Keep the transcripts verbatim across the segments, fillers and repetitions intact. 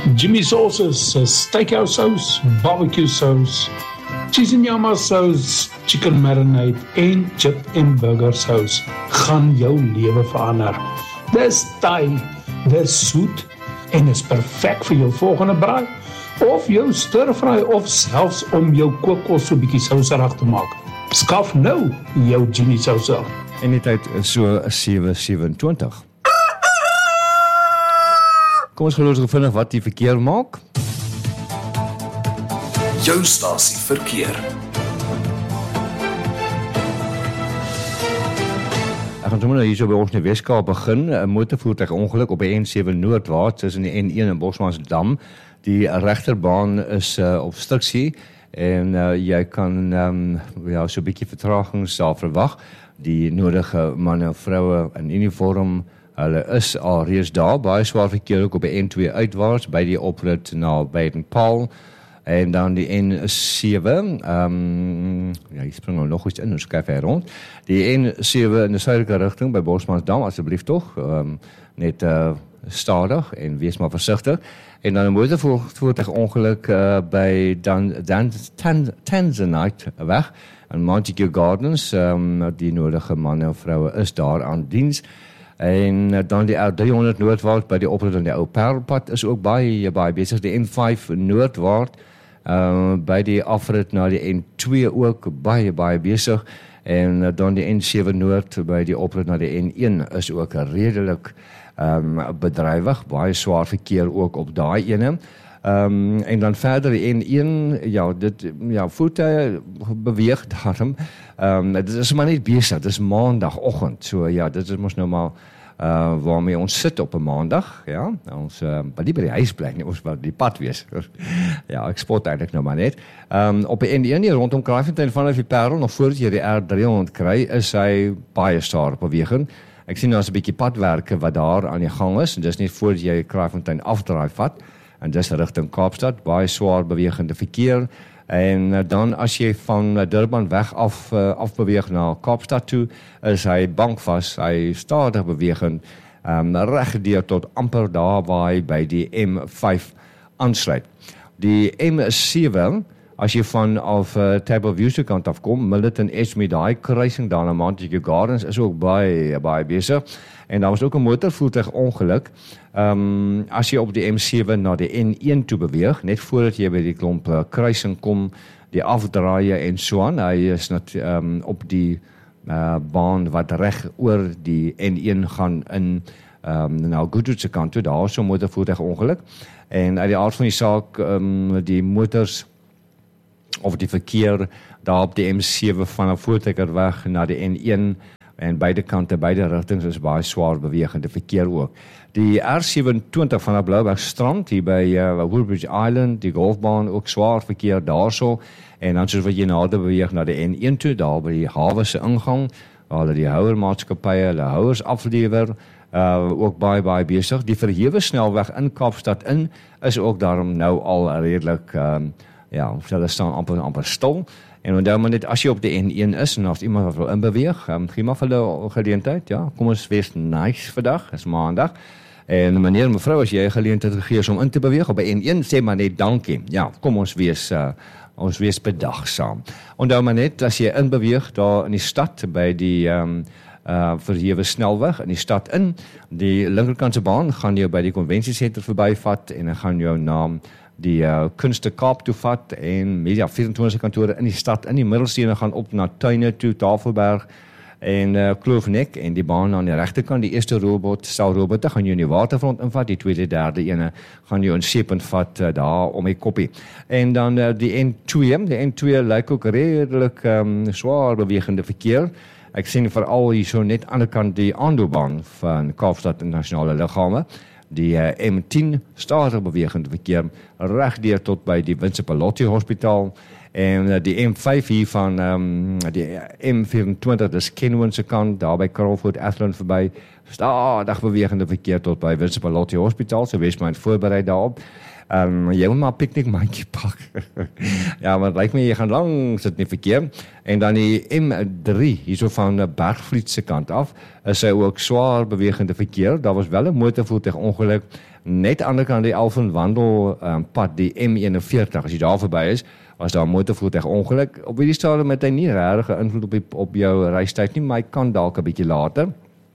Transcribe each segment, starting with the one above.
Jimmy Sauces, steakhouse sauce, barbecue sauce, cheese and yama sauce, chicken marinade en chip en burger sauce gaan jou lewe verander. Dis taai, dis soet en is perfek vir jou volgende braai of jou stir-fry of selfs om jou kookkos so bietjie souserig te maak. Skaf nou jou Jimmy Sauce. En die tyd is so sewe sewenentwintig. Kom ons geloof ons vinnig wat die verkeer maak. Jou stasie verkeer. Ek gaan sommer nou hier so by ons in die Weskaap begin. 'n Motorvoertuig ongeluk op die N sewe noordwaarts tussen die N een en Bosmansdam. Die regterbaan is uh, obstruksie en uh, jy kan um, ja, so 'n bietjie vertraging sal verwag. Die nodige manne en vroue in uniform, hulle is al reeds daar. Baie swaar verkeer ook op die N twee uitwaarts by die oprit na Baden-Powell. En dan die N sewe, um, ja, hier spring nou nog iets in, ons kyk hier rond. Die N sewe in die suidelike rigting by Bosmansdam, asseblief tog, um, net uh, stadig en wees maar versigtig. En dan 'n motorvoertuig ongeluk uh, by dan, dan Tan, Tanzanite weg in Montague Gardens. Um, die nodige manne en vroue is daar aan diens. En uh, dan die R driehonderd noordwaarts by die oprit aan die ou Parelpad is ook baie baie besig. Die N vyf noordwaarts uh, by die afrit na die N twee ook baie baie besig. En uh, dan die N sewe noord by die oprit na die N een is ook redelik um, bedrywig, baie swaar verkeer ook op daai ene. Um, en dan verder die N een, ja, dit, ja, voertuie beweeg daarom. Um, dit is maar net besig, dit is maandagoggend, so ja, dit is mos nou maar uh, waarmee ons sit op 'n maandag, ja, ons, uh, maar nie by die huis bly nie, ons by die pad wees. Ja, ek spot eintlik nou maar net. Um, op die N een hier rondom Kraaifontein vanaf die Parel, nog voordat jy die R driehonderd kry, is hy baie stadig bewegend. Ek sien nou is 'n bietjie padwerke wat daar aan die gang is, en dis net voordat jy Kraaifontein afdraai vat, en dis rigting Kaapstad, baie swaar bewegende verkeer. En uh, dan as jy van uh, Durban weg af, uh, afbeweeg na Kaapstad toe, is hy bankvas, hy stadig bewegend, um, reg deur tot amper daar waar hy by die M vyf aansluit. Die M sewe, as jy van af uh, Tableview se kant afkom, Milton Edgemere, daai kruising daar na Montague Gardens is ook baie baie besig. En daar was ook 'n motorvoertuig ongeluk. Um, as jy op die M sewe na die N een toe beweeg, net voordat jy by die klomp uh, kruising kom, die afdraaie en so aan, hy is net um, op die uh, baan wat reg oor die N een gaan in um, nou Goodwood se kant toe, daar is so 'n motorvoertuig ongeluk. En uit die aard van die saak, um, die motors of die verkeer daar op die M sewe vanaf Voortrekker na die N een en beide kante, beide rigtings is baie swaar bewegende verkeer ook. Die R sewenentwintig vanaf Blouberg Strand, hier by uh, Woodbridge Island, die golfbaan, ook swaar verkeer daarso, en dan soos wat jy nader beweeg na die N een toe, daar by die hawe se ingang, waar hulle die houermaatskappye, hulle houers aflewer, uh, ook baie baie besig. Die verhewe snelweg in Kaapstad in, is ook daarom nou al redelik, um, ja, hulle staan amper, amper stil. En onthou maar net, as jy op die N een is, en as iemand wat wil inbeweeg, um, gee maar vir hulle geleentheid, ja, kom ons wees nice vandag, is maandag, en meneer en mevrou, as jy 'n geleentheid gegee is om in te beweeg op die N een, sê maar net dankie, ja, kom ons wees, uh, ons wees bedagsaam. Onthou maar net, as jy inbeweeg, daar in die stad, by die um, uh, verhewe snelweg, in die stad in, die linkerkantse baan, gaan jou by die konvensiesentrum verbyvat, en dan gaan jou naam, die uh, Kunste Kaap toe vat en Media vyf en twintig kantore in die stad, in die middelstene gaan op na Tuine toe, Tafelberg en uh, Kloofnek, en die baan aan die regterkant, die eerste robot, stel robotte, gaan jy in die waterfront invat, die tweede, derde ene, gaan jy in Seepunt vat, uh, daar om die koppie. En dan uh, die N twee, die N twee lyk ook redelik um, swaar bewegende verkeer. Ek sien veral hier so net aan die kant die aanloopbaan van Kaapstad Internasionale Lughame, die uh, M tien stadig bewegende verkeer reg deur tot by die Winsepelotti Hospitaal, en uh, die M vyf hier van um, die M vyfentwintig, dis Kenwood se kant, daar by Crawford Athlone verby, stadig bewegende verkeer tot by Winsepelotti Hospitaal, so wees maar voorberei daarop. Um, jy moet maar 'n piknikmandjie pak. Ja, maar lyk my jy gaan langs dit nie verkeer. En dan die M drie, hierso van Bergvliet se kant af, is hy ook swaar bewegende verkeer. Daar was wel 'n motorvoertuig ongeluk net aan die ander kant die Alphen-Wandel um, pad, die M eenenveertig, as jy daar verby is, was daar 'n motorvoertuig ongeluk. Op hierdie stadium het hy nie regtig invloed op, die, op jou reistyd nie, maar hy kan dalk 'n bietjie later.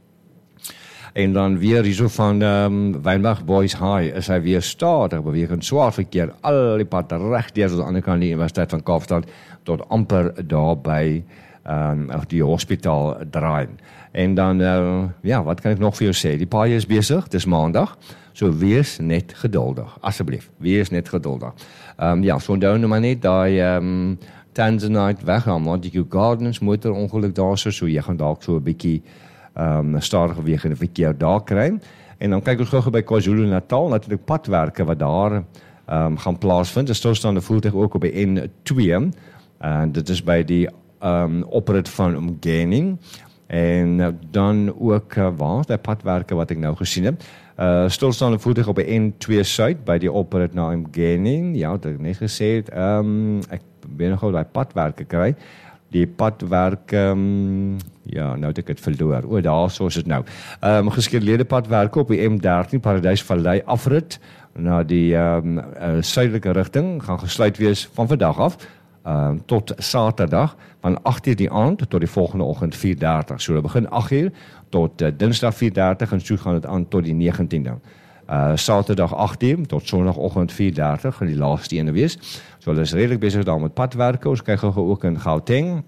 En dan weer hierso van um, Wynberg Boys High is hy weer stadig bewegend swaar verkeer, al die pad reg deur tot aan die ander kant die Universiteit van Kaapstad tot amper daar by um, die hospitaal draai. En dan, uh, ja, wat kan ek nog vir jou sê? Die paai is besig, dis maandag, so wees net geduldig, asseblief, wees net geduldig. Um, ja, so onthou nou maar net daai um, Tanzanite weg aan Montague Gardens motorongeluk daar so, so jy gaan dalk so 'n bietjie um, stadige wegende verkeer daar kry. En dan kyk ons gou by KwaZulu-Natal, natuurlik padwerke wat daar um, gaan plaasvind. 'n Stilstaande voertuig ook op die N twee, en dit is by die um, oprit van Umgeni. En uh, dan ook uh, waar, die padwerke wat ek nou gesien heb. Uh, stilstaande voertuig op die N twee Suid, by die oprit na Umgeni. Ja, dat ek net gesê het, um, ek ben nog gou die padwerke kry. Die padwerk, um, ja, nou het ek het verloor. O, daar, so is het nou. Um, geskeduleerde padwerke op die M dertien, Paradysvallei afrit, na die um, uh, suidelike rigting, gaan gesluit wees van vandag af, um, tot Saterdag, van agt uur die aand, tot die volgende oggend vier dertig. So, dit begin agt uur, tot uh, Dinsdag vier dertig, en so gaan het aan tot die negentiende. Uh, Saterdag agt uur, tot Sondagoggend vier dertig, gaan die laatste ene wees. So, hulle is redelijk bezig daar met padwerke, ons kyk ook in Gauteng.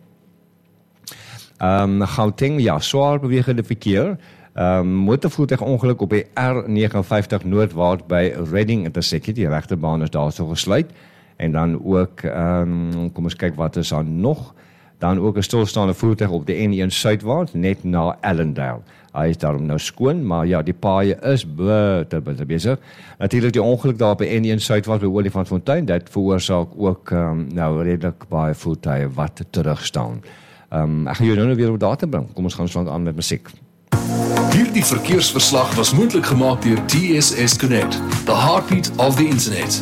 Um, Gauteng, ja, swaar bewegende verkeer. Um, motorvoertuig ongeluk op die R negenenvyftig noordwaarts by Redding Intersection, die regterbaan is daar so gesluit. En dan ook, um, kom ons kyk wat is daar nog. Dan ook 'n stilstaande voertuig op die N een suidwaarts, net na Allendale. Hy is daarom nou skoon, maar ja, die paaie is bitter, bitter besig. Natuurlik die ongeluk daar op die N een suidwaarts by Olifantfontein, dit veroorsaak ook um, nou redelik baie voertuie wat terugstaan. Um, ek gaan jou nou, nou weer op data bring. Kom ons gaan ons aan met musiek. Hierdie verkeersverslag was moontlik gemaak deur T S S Connect, the heartbeat of the internet.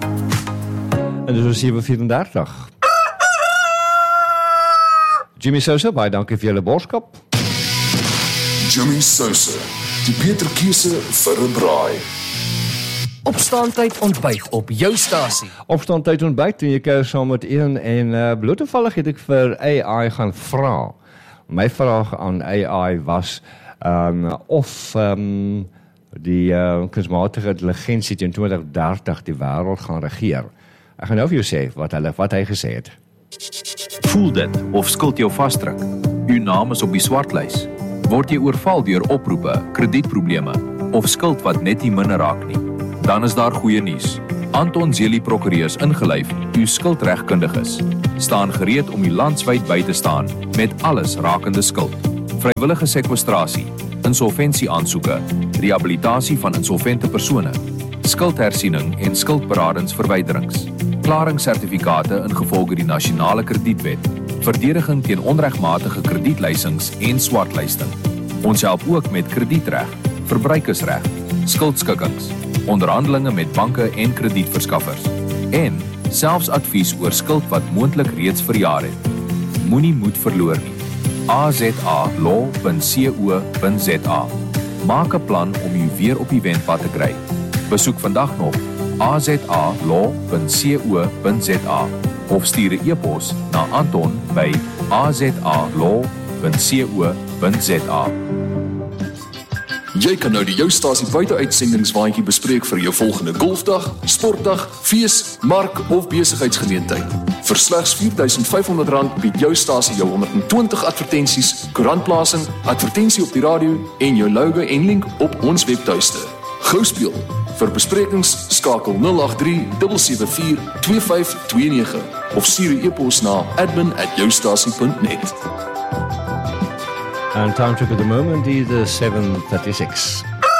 En dit is sewe vierendertig. Jimmy Sousa, baie dankie vir julle boodskap. Jimmy Sousa, die beter keuse vir 'n braai. Opstaantyd ontbyt op jou stasie. Opstaantyd ontbyt, en jy kuier saam met een, en uh, blootgevallig het ek vir A I gaan vra. My vraag aan A I was, um, of um, die uh, kunsmatige intelligensie teen twintig dertig die wêreld gaan regeer. Ek gaan nou vir jou sê wat, hulle, wat hy gesê het. Voel dit of skuld jou vasdruk? U naam is op die swartlys. Word jy oorval deur oproepe, kredietprobleme of skuld wat net nie minder raak nie? Dan is daar goeie nuus. Anton Zelie Prokureurs ingelyf, u skuldregkundiges, staan gereed om u landwyd by te staan met alles rakende skuld. Vrywillige sekwestrasie, insolventie aansoeke, rehabilitasie van insolvente persone, skuldhersiening en skuldberadingsverwyderings, klaringssertifikate ingevolge die nasionale kredietwet, verdediging teen onregmatige kredietleisings en swartlisting. Ons help ook met kredietreg, verbruikersreg, skuldskikkings, onderhandelinge met banke en kredietverskaffers en selfs advies oor skuld wat moontlik reeds verjaar het. Moenie moed verloor nie. a z a law punt co punt z a. Maak 'n plan om u weer op die wendpad te kry. Besoek vandag nog a z a law punt co punt z a of stuur 'n e-pos na Anton by a z a law punt co punt z a. Jy kan nou die jou stasie buiteuitsendingswaandjie bespreek vir jou volgende golfdag, sportdag, fees, mark of besigheidsgeleentheid. Vir slegs vier duisend vyf honderd rand bied jou stasie jou honderdtwintig advertensies, koerantplasing, advertensie op die radio en jou logo en link op ons webtuiste. Gou speel. Vir besprekings skakel nul agt drie sewe sewe vier twee vyf twee nege of stuur 'n e-pos na admin at joustasie punt net. And time check at the moment is uh, seven thirty-six.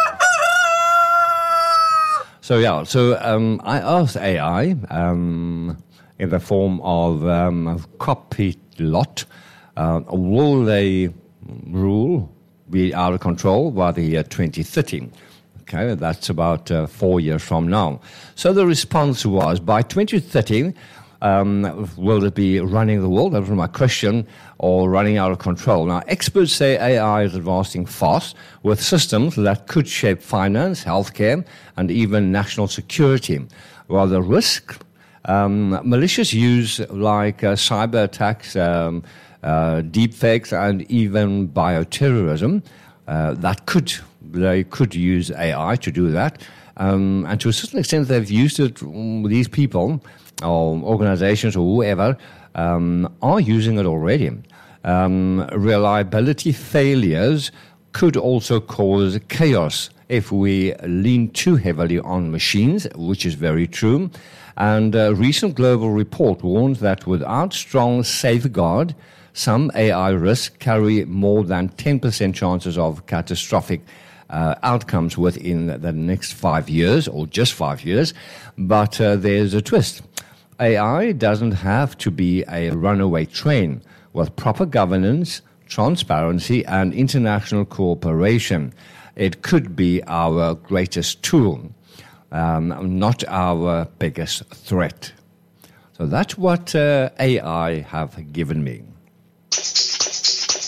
So yeah, so um, I asked A I um, in the form of um, a copilot, uh, will they rule be out of control by the year twenty thirty? Okay, that's about uh, four years from now. So the response was, by twenty thirty, Um, will it be running the world? That was my question, or running out of control? Now, experts say A I is advancing fast with systems that could shape finance, healthcare, and even national security. While the risk, um, malicious use like uh, cyber attacks, um, uh, deepfakes, and even bioterrorism, uh, that could, they could use A I to do that. Um, and to a certain extent, they've used it, these people, or organizations or whoever, um, are using it already. Um, reliability failures could also cause chaos if we lean too heavily on machines, which is very true. And a recent global report warns that without strong safeguard, some A I risks carry more than ten percent chances of catastrophic Uh, outcomes within the next five years or just five years. But uh, there's a twist. A I doesn't have to be a runaway train. With proper governance, transparency, and international cooperation, it could be our greatest tool, um, not our biggest threat. So that's what uh, A I have given me.